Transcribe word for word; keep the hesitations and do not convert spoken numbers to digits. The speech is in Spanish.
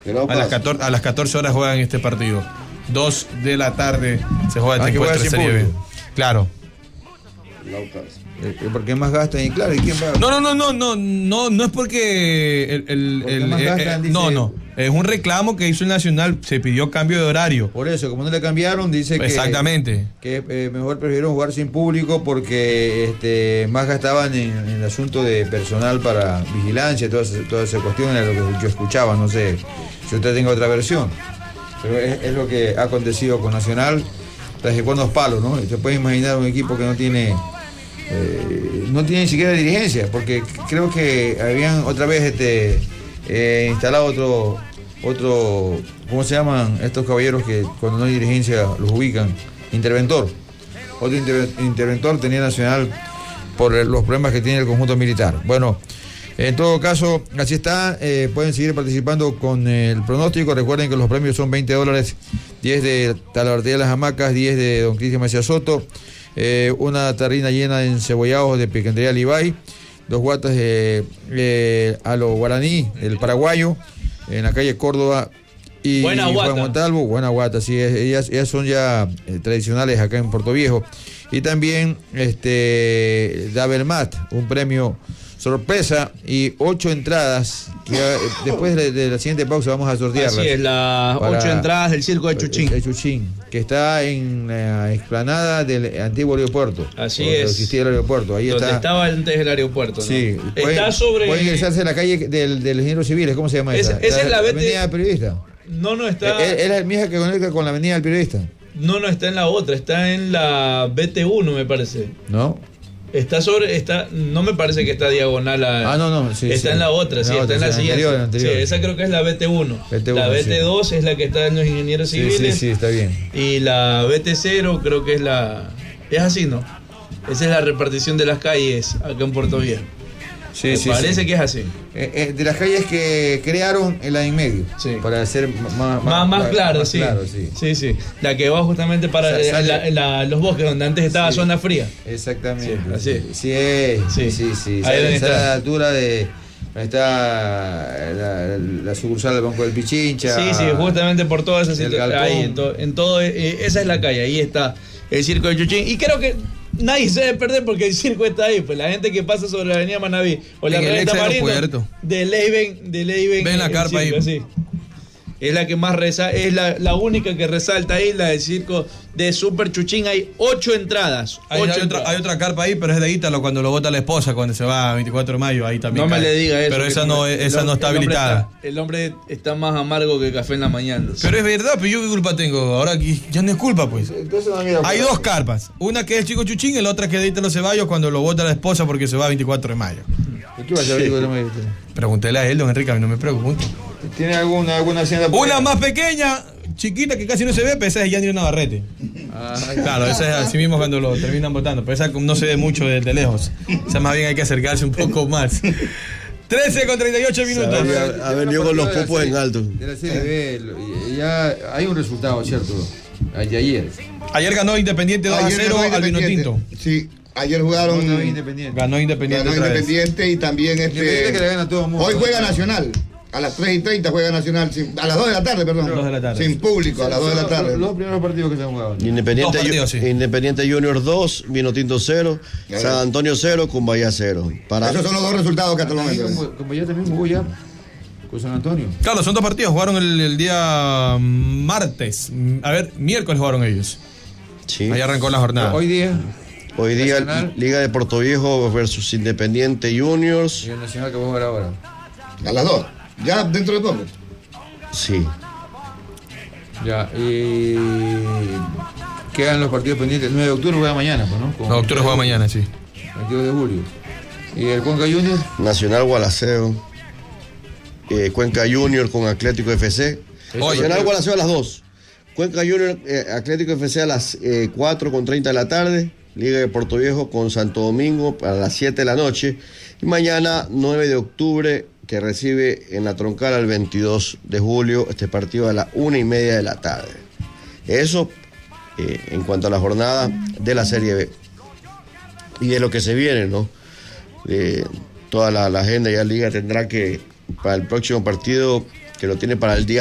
A las, catorce, a las catorce horas juegan este partido. dos de la tarde se juega este encuentro de Serie B. Claro. Porque más gastan y claro, ¿y quién va? No, no, no, no, no, no, no es porque el, el, el, más el gastan, eh, dice, no, no, es un reclamo que hizo el Nacional, se pidió cambio de horario. Por eso, como no le cambiaron, dice que exactamente que eh, mejor prefirieron jugar sin público porque este más gastaban en, en el asunto de personal para vigilancia, toda, toda esa cuestión era lo que yo escuchaba, no sé si usted tenga otra versión, pero es, es lo que ha acontecido con Nacional tras de cuernos palos, ¿no? Se puede imaginar un equipo que no tiene Eh, no tiene ni siquiera dirigencia, porque creo que habían otra vez este eh, instalado otro otro ¿cómo se llaman estos caballeros que cuando no hay dirigencia los ubican? Interventor. Otro inter, interventor tenía Nacional por los problemas que tiene el conjunto militar. Bueno, en todo caso, así está, eh, pueden seguir participando con el pronóstico. Recuerden que los premios son veinte dólares, diez de Talabartería de las Hamacas, diez de Don Cristian Macías Soto. Eh, una tarrina llena de encebollados de Picantería Libay, dos guatas de eh, a lo guaraní, el paraguayo, en la calle Córdoba y buena Juan Montalvo, buena guata, sí, ellas, ellas son ya eh, tradicionales acá en Puerto Viejo. Y también este Dabelmat, un premio sorpresa y ocho entradas que ya, después de, de la siguiente pausa vamos a sortearlas. Así es, las ocho entradas del circo de Chuchín. De Chuchín, que está en la explanada del antiguo aeropuerto. Así es. Existía el aeropuerto. Ahí donde está. estaba antes el aeropuerto, ¿no? Sí. Está pueden, sobre. Pueden ingresarse a la calle del, del Ingeniero Civiles, ¿cómo se llama esa? Esa, esa la, es la, la Avenida del Periodista. No, no está. Es, es la misma que conecta con la Avenida del Periodista. No, no está en la otra, está en la B T uno, me parece. ¿No? Está sobre, está, no me parece que está diagonal a. Ah, no, no, sí. Está sí. en la otra, sí, la está otra, en la sí, siguiente. Anterior, anterior. Sí, esa creo que es la B T uno. B T uno la B T dos sí. Es la que está en los ingenieros civiles. Sí, sí, sí, está bien. Y la B T cero creo que es la. Es así, ¿no? Esa es la repartición de las calles acá en Puerto Viejo. Sí, Me sí, parece sí. que es así. Eh, eh, de las calles que crearon en la en medio. Sí. Para hacer más, más, más, más claro, más sí. claro, sí. Sí, sí. La que va justamente para O sea, la, la, la, los bosques, donde antes estaba sí. zona fría. Exactamente. Sí, así. Sí, es. Sí, sí, sí. Ahí Esa, está. esa a la altura de. Está la, la sucursal del Banco del Pichincha. Sí, sí, justamente por toda esa situación. Ahí, en, to, en todo, eh, esa es la calle, ahí está el circo de Chuchín. Y creo que nadie se debe perder porque el circo está ahí. Pues la gente que pasa sobre la avenida Manaví o la Reventa Marino, de ley ven, de ley ven, ven la carpa circo, ahí. Sí. Es la que más reza, es la, la única que resalta ahí, la del circo de Super Chuchín. Hay ocho entradas. Hay, ocho hay, entradas. Otra, hay otra carpa ahí, pero es de Ítalo cuando lo vota la esposa, cuando se va a veinticuatro de mayo, ahí también. No cae. me le diga eso. Pero esa no, esa el, no está el habilitada. Está, el hombre está más amargo que café en la mañana. Pero es verdad, pero yo qué culpa tengo. Ahora ya no es culpa, pues. Entonces, no, mira, hay dos carpas. Una que es el chico Chuchín y la otra que es de Ítalo Ceballos cuando lo vota la esposa porque se va a veinticuatro de mayo. ¿Qué va a saber? Sí. Pregúntele a él, don Enrique, a mí no me pregunte. ¿Tiene alguna, alguna hacienda? Una más pequeña, chiquita, que casi no se ve, pero esa es Yandy Navarrete. Ah, claro, esa es así mismo cuando lo terminan votando, pero esa no se ve mucho de, de lejos. Esa más bien hay que acercarse un poco más. trece con treinta y ocho minutos. Ha, ha venido con los popos en alto. De la Serie B, ya hay un resultado, ¿cierto? Ayer. Ayer ganó Independiente dos a cero al Vinotinto. Sí. Ayer jugaron. Ganó Independiente. Ganó Independiente. Ganó Independiente y también este. Independiente que le gana a todo el mundo. Hoy juega Nacional. A las tres y treinta juega Nacional. Sin, a las dos de la tarde, perdón. dos de la tarde. Sin público, a las dos de la tarde. Los, los primeros partidos que se han jugado. Independiente, partidos, sí. Independiente Junior dos, Vinotinto cero, San Antonio cero, Cumbaya cero. Para... Esos son los dos resultados que hasta el momento. Como, como ya también jugó ya con San Antonio. Claro, son dos partidos. Jugaron el, el día martes. A ver, miércoles jugaron ellos. Sí. Ahí arrancó la jornada. Hoy día. Hoy día Nacional. Liga de Puerto Viejo versus Independiente Juniors. Y el Nacional que va a jugar ahora. A las dos. Ya dentro de poco. Sí. Ya, y quedan los partidos pendientes. El nueve de octubre juega mañana, pues, ¿no? Con No, octubre juega mañana, sí. veintidós de julio. ¿Y el Cuenca Junior? Nacional Gualaceo. Eh, Cuenca Junior con Atlético F C. Oye, Nacional Gualaceo a las dos. Cuenca Junior, eh, Atlético F C a las eh, cuatro con treinta de la tarde. Liga de Puerto Viejo con Santo Domingo a las siete de la noche. Y mañana, nueve de octubre, que recibe en la Troncal al veintidós de julio, este partido a las una y media de la tarde. Eso eh, en cuanto a la jornada de la Serie B. Y de lo que se viene, ¿no? Eh, toda la, la agenda ya la Liga tendrá que, para el próximo partido, que lo tiene para el día